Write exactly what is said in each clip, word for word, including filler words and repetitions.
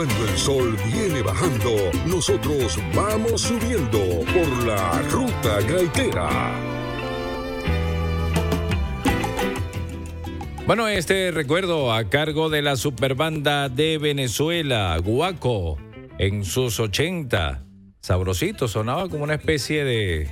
Cuando el sol viene bajando, nosotros vamos subiendo por la ruta gaitera. Bueno, este recuerdo a cargo de la superbanda de Venezuela, Guaco, en sus ochenta. Sabrosito, sonaba como una especie de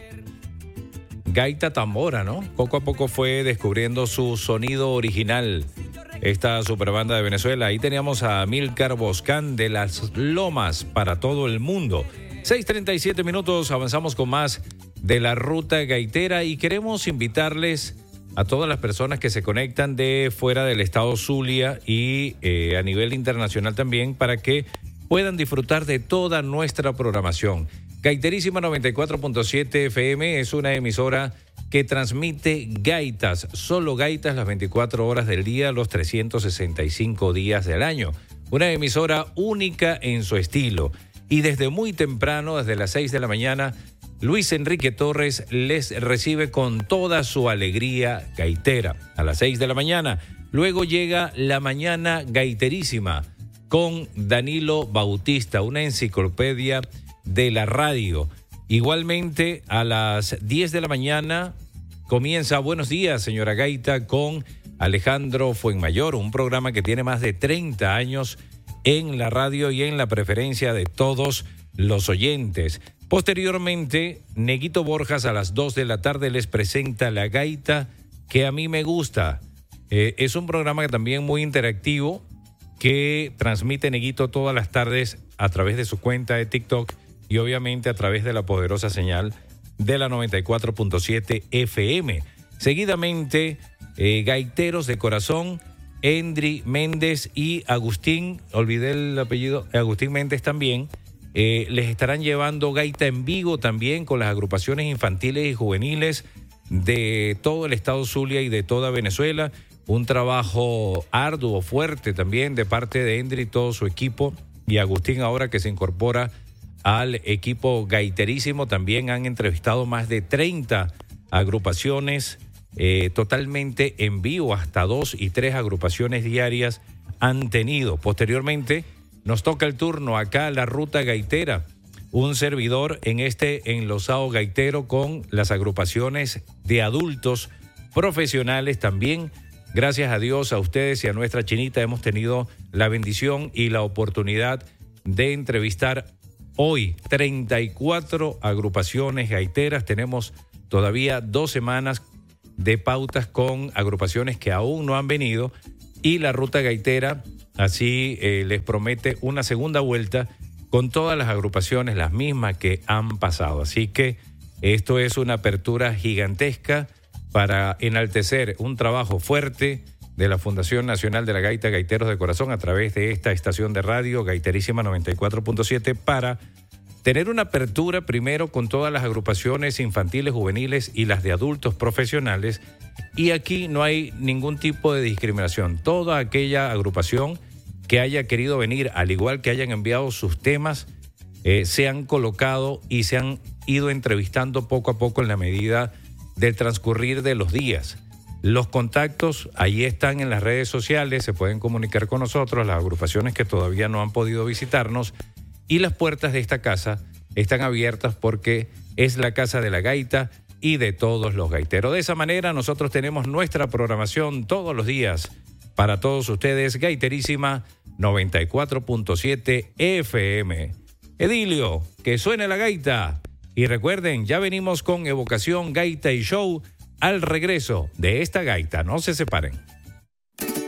gaita tambora, ¿no? Poco a poco fue descubriendo su sonido original. Esta superbanda de Venezuela. Ahí teníamos a Amílcar Boscán de Las Lomas para todo el mundo. seis treinta y siete minutos, avanzamos con más de la ruta gaitera y queremos invitarles a todas las personas que se conectan de fuera del estado Zulia y eh, a nivel internacional también para que puedan disfrutar de toda nuestra programación. Gaiterísima noventa y cuatro punto siete F M es una emisora que transmite gaitas, solo gaitas las veinticuatro horas del día, los trescientos sesenta y cinco días del año. Una emisora única en su estilo. Y desde muy temprano, desde las seis de la mañana, Luis Enrique Torres les recibe con toda su alegría gaitera. A las seis de la mañana, luego llega La Mañana Gaiterísima con Danilo Bautista, una enciclopedia de la radio. Igualmente, a las diez de la mañana comienza Buenos Días, señora Gaita, con Alejandro Fuenmayor, un programa que tiene más de treinta años en la radio y en la preferencia de todos los oyentes. Posteriormente, Neguito Borjas a las dos de la tarde les presenta La Gaita que a mí me gusta. Eh, es un programa que también muy interactivo que transmite Neguito todas las tardes a través de su cuenta de TikTok y obviamente a través de la poderosa señal de la noventa y cuatro punto siete F M. Seguidamente, eh, Gaiteros de Corazón, Endri Méndez y Agustín, olvidé el apellido, Agustín Méndez también, eh, les estarán llevando gaita en vivo también con las agrupaciones infantiles y juveniles de todo el estado Zulia y de toda Venezuela. Un trabajo arduo, fuerte también de parte de Endri y todo su equipo, y Agustín ahora que se incorpora al equipo gaiterísimo. También han entrevistado más de treinta agrupaciones eh, totalmente en vivo, hasta dos y tres agrupaciones diarias han tenido. Posteriormente nos toca el turno acá, la ruta gaitera, un servidor en este enlosado gaitero con las agrupaciones de adultos profesionales también. Gracias a Dios, a ustedes y a nuestra Chinita hemos tenido la bendición y la oportunidad de entrevistar hoy treinta y cuatro agrupaciones gaiteras. Tenemos todavía dos semanas de pautas con agrupaciones que aún no han venido y la ruta gaitera así eh, les promete una segunda vuelta con todas las agrupaciones, las mismas que han pasado. Así que esto es una apertura gigantesca para enaltecer un trabajo fuerte de la Fundación Nacional de la Gaita, Gaiteros de Corazón, a través de esta estación de radio, Gaiterísima noventa y cuatro punto siete, para tener una apertura primero con todas las agrupaciones infantiles, juveniles y las de adultos profesionales. Y aquí no hay ningún tipo de discriminación. Toda aquella agrupación que haya querido venir, al igual que hayan enviado sus temas, eh, se han colocado y se han ido entrevistando poco a poco en la medida del transcurrir de los días. Los contactos ahí están en las redes sociales, se pueden comunicar con nosotros, las agrupaciones que todavía no han podido visitarnos, y las puertas de esta casa están abiertas porque es la casa de la gaita y de todos los gaiteros. De esa manera nosotros tenemos nuestra programación todos los días para todos ustedes. Gaiterísima noventa y cuatro punto siete F M. Edilio, que suene la gaita. Y recuerden, ya venimos con Evocación Gaita y Show al regreso de esta gaita. No se separen.